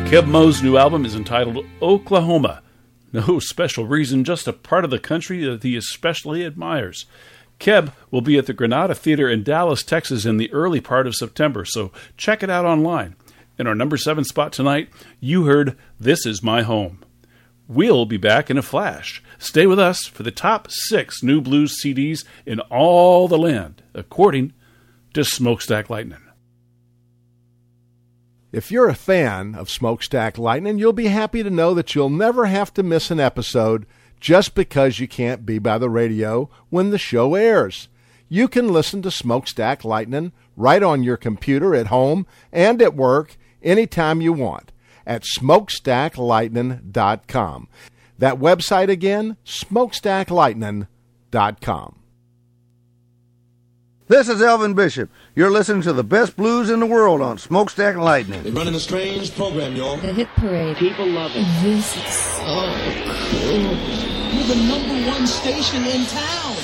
Keb Mo's new album is entitled Oklahoma. No special reason, just a part of the country that he especially admires. Keb will be at the Granada Theater in Dallas, Texas in the early part of September, so check it out online. In our number 7 spot tonight, you heard This Is My Home. We'll be back in a flash. Stay with us for the top 6 new blues CDs in all the land, according to Smokestack Lightning. If you're a fan of Smokestack Lightning, you'll be happy to know that you'll never have to miss an episode just because you can't be by the radio when the show airs. You can listen to Smokestack Lightning right on your computer at home and at work anytime you want at smokestacklightning.com. That website again, smokestacklightning.com. This is Elvin Bishop. You're listening to the best blues in the world on Smokestack Lightning. They're running a strange program, y'all. The Hit Parade. People love it. This is so cool. You're the #1 station in town.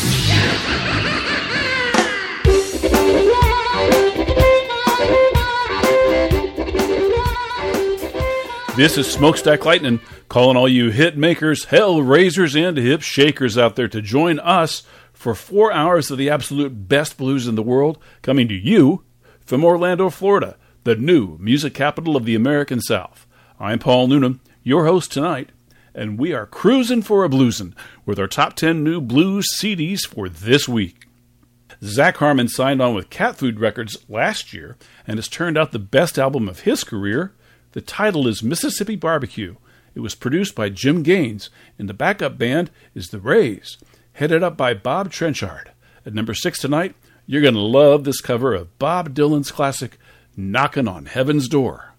This is Smokestack Lightning, calling all you hit makers, hell raisers, and hip shakers out there to join us for 4 hours of the absolute best blues in the world, coming to you from Orlando, Florida, the new music capital of the American South. I'm Paul Noonan, your host tonight, and we are cruising for a bluesin' with our top 10 new blues CDs for this week. Zach Harmon signed on with Cat Food Records last year and has turned out the best album of his career. The title is Mississippi Barbecue. It was produced by Jim Gaines, and the backup band is The Rays, headed up by Bob Trenchard. At number 6 tonight, you're going to love this cover of Bob Dylan's classic, Knockin' on Heaven's Door.